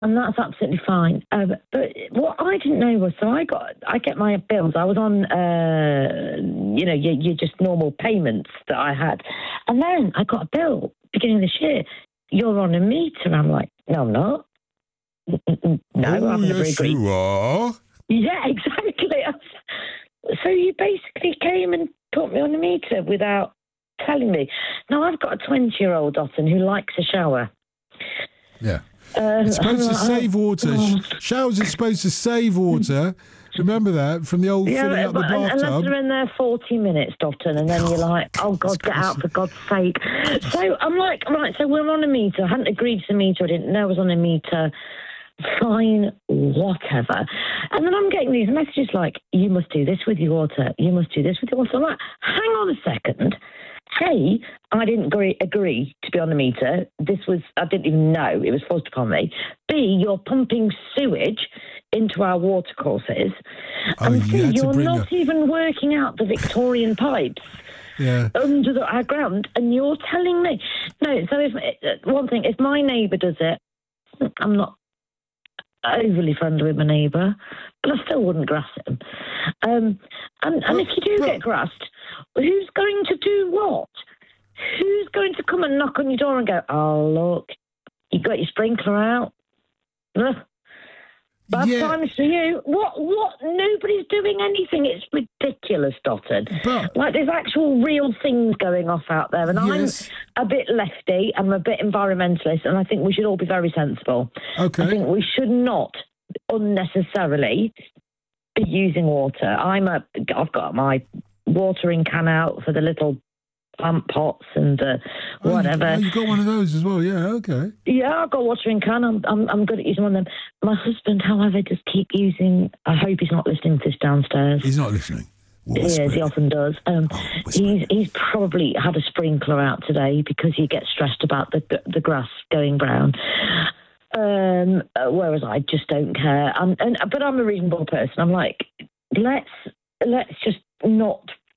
And that's absolutely fine. But what I didn't know was, so I get my bills. I was on, your just normal payments that I had. And then I got a bill beginning of this year. You're on a meter. I'm like, no, I'm not. No, I'm yes, you are. Yeah, exactly. So you basically came and put me on a meter without telling me. Now, I've got a 20-year-old, Dotton, who likes a shower. Yeah. It's supposed to save water. Showers are supposed to save water. Remember that from the old filling up the bathtub? Unless they're in there 40 minutes, Dotton, and then you're like, oh, God, get out for God's sake. So I'm like, right, so we're on a meter. I hadn't agreed to the meter. I didn't know I was on a meter. Fine, whatever. And then I'm getting these messages like, you must do this with your water. You must do this with your water. I'm like, hang on a second. A, I didn't agree to be on the meter. I didn't even know it was forced upon me. B, you're pumping sewage into our water courses. And C, you're not even working out the Victorian pipes under our ground, and you're telling me. No, so if my neighbour does it, I'm not overly friendly with my neighbour, but I still wouldn't grass him. And if you do get grassed, who's going to do what? Who's going to come and knock on your door and go, oh, look, you got your sprinkler out? Ugh. Bad times for you. What? Nobody's doing anything. It's ridiculous, Dotton. Like, there's actual real things going off out there. And I'm a bit lefty. I'm a bit environmentalist. And I think we should all be very sensible. Okay. I think we should not unnecessarily be using water. I've got my watering can out for the little plant pots and whatever. You got one of those as well, yeah, okay. Yeah, I've got a watering can. I'm good at using one of them. My husband, however, just keep using. I hope he's not listening to this downstairs. He's not listening. He is, he often does. He's probably had a sprinkler out today because he gets stressed about the grass going brown. Whereas I just don't care. But I'm a reasonable person. I'm like, let's just not